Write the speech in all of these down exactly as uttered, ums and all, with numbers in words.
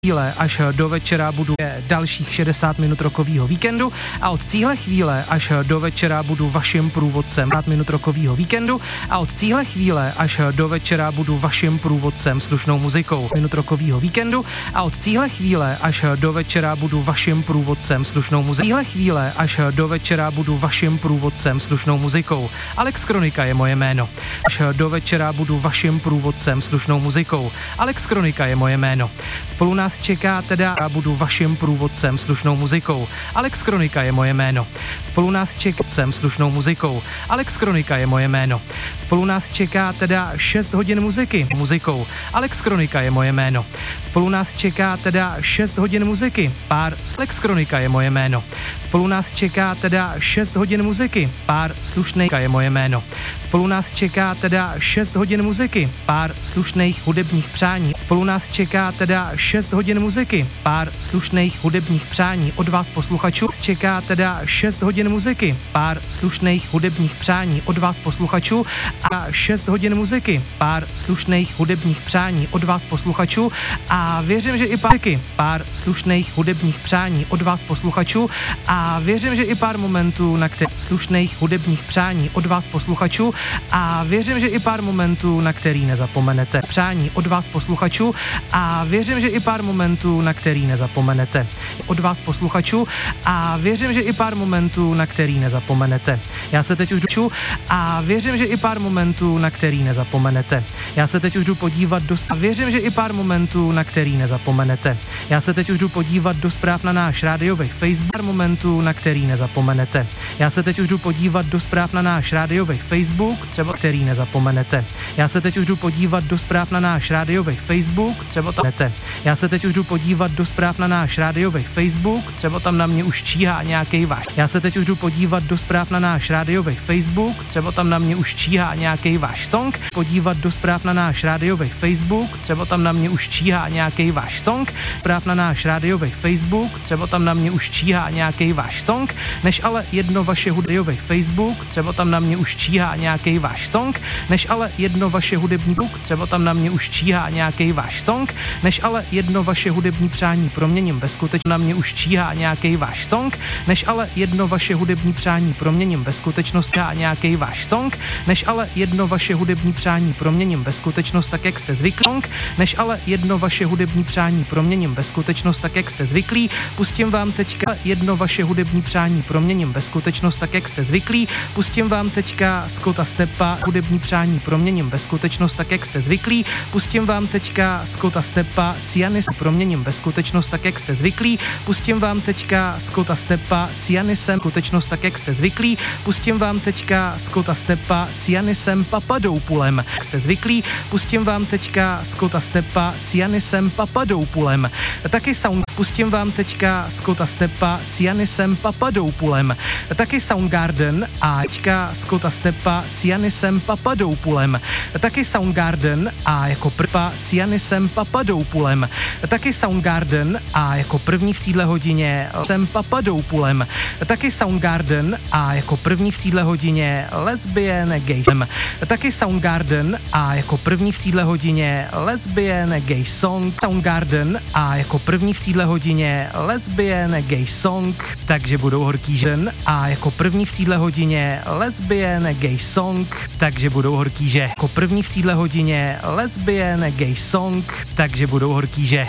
chvíle až do večera budu dalších šedesát minut rokového víkendu a od téhle chvíle až do večera budu vaším průvodcem šedesát minut rokového víkendu a od téhle chvíle až do večera budu vaším průvodcem slušnou muzikou minut rokového víkendu a od téhle chvíle až do večera budu vaším průvodcem slušnou muzikou. Téhle chvíle až do večera budu vaším průvodcem slušnou muzikou. Alex Kronika je moje jméno. Až do večera budu vaším průvodcem slušnou muzikou. Alex Kronika je moje jméno. Spolu nás čeká teda a budu vaším průvodcem slušnou muzikou. Alex Kronika je moje jméno. Spolu nás čeká slušnou muzikou. Alex Kronika je moje jméno. Spolu nás čeká teda šest hodin muziky muzikou. Alex Kronika je moje jméno. Spolu nás čeká teda šest hodin muziky. Pár Alex Kronika je moje jméno. Spolu nás čeká teda šest hodin muziky. Pár slušných je moje jméno. Spolu nás čeká teda šest hodin muziky. Pár slušných hudebních přání. Spolu nás čeká teda šest hodin muziky. Pár slušných hudebních přání od vás posluchačů. Čeká teda šest hodin muziky. Pár slušných hudebních přání od vás posluchačů a šest hodin muziky. Pár slušných hudebních přání od vás posluchačů a věřím, že i pár pár slušných hudebních přání od vás posluchačů a věřím, že i pár momentů, na které slušných hudebních přání od vás posluchačů a věřím, že i pár momentů, na který nezapomenete. Přání od vás posluchačů a věřím, že i pár momentů, na který nezapomenete. Od vás posluchačů a věřím, že i pár momentů, na který nezapomenete. Já se teď už jdu a věřím, že i pár momentů, na který nezapomenete. Já se teď už jdu podívat do a věřím, že i pár momentů, na který nezapomenete. Já se teď už jdu podívat do zpráv na náš rádiový Facebook. Pár momentů, na který nezapomenete. Já se teď už jdu podívat do zpráv na náš rádiový Facebook, třeba který nezapomenete. Já se teď už jdu podívat do zpráv na náš rádiový Facebook, třeba tam nete. Já se teď už jdu podívat do zpráv na náš rádiový Facebook, třeba tam na mě už číhá nějaký váš. Já se teď už jdu podívat do zpráv na náš rádiový Facebook, třeba tam na mě už číhá nějaký váš song. Podívat do zpráv na náš rádiový Facebook, třeba tam na mě už číhá nějaký váš song. Zpráv na náš rádiový Facebook, třeba tam na mě už číhá nějaký váš song, než ale jedno vaše hudební Facebook, třeba tam na mě už číhá nějaký váš song, než ale jedno vaše hudební book, třeba tam na mě už číhá nějaký váš song, než ale jedno vaše hudební přání proměním ve skutečnost, na mě už číhá nějaký váš song, než ale jedno vaše hudební přání proměním ve skutečnost a nějaký váš song, než ale jedno vaše hudební přání proměním ve skutečnost tak, jak jste zvyklí, než ale jedno vaše hudební přání proměním ve skutečnost tak, jak jste zvyklí, pustím vám teďka jedno vaše hudební přání proměním ve skutečnost tak, jak jste zvyklí, pustím vám teďka Scotta Steppa, hudební přání proměním ve skutečnost tak, jak jste zvyklí, pustím vám teďka Scotta Steppa s Janis proměním ve skutečnost tak, jak jste zvyklí, pustím vám teďka Scotta Steppa s Janisem skutečnost tak, jak jste zvyklí, pustím vám teďka Scotta Steppa s Janisem Papadopoulem, jak jste zvyklí, pustím vám teďka Scotta Steppa s Janisem Papadopoulem, taky sound, pustím vám teďka Scotta Steppa s Janisem Papadopoulem, taky Soundgarden a teďka Scotta Steppa s Janisem Papadopoulem, taky Soundgarden a jako prpa s Janisem Papadopoulem, taky Soundgarden a jako první v téhle hodině jsem Papadopoulem, taky Soundgarden a jako první v téhle hodině lesbian gay jsem, taky Soundgarden a jako první v téhle hodině lesbian gay song, Soundgarden a jako první v téhle hodině lesbian gay song, takže budou horký žen a jako první v téhle hodině lesbian gay song, takže budou horký že, jako první v téhle hodině lesbian gay song, takže budou horký že.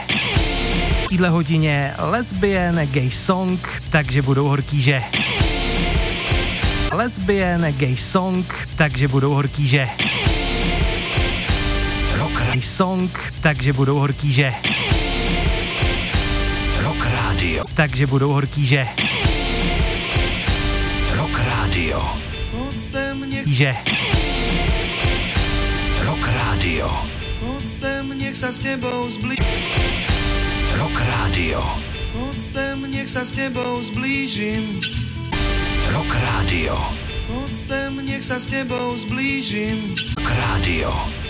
V téhle hodině lesbian gay song, takže budou horký že. Lesbian gay song, takže budou horký že. Rock gay song, takže budou horký že. Rock Radio, takže budou horký že. Rock Radio, že. Rock Radio, Poď sem, nech sa s tebou zblížim. Rock Radio, Poď sem, nech sa s tebou zblížim. Rock Radio, Poď sem, nech sa s tebou zblížim. Rock Radio.